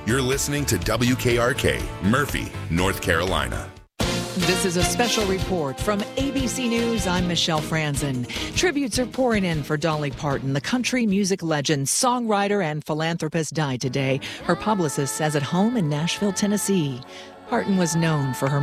You're listening to WKRK, Murphy, North Carolina. This is a special report from ABC News. I'm Michelle Franzen. Tributes are pouring in for Dolly Parton. The country music legend, songwriter, and philanthropist died today. Her publicist says at home in Nashville, Tennessee. Parton was known for her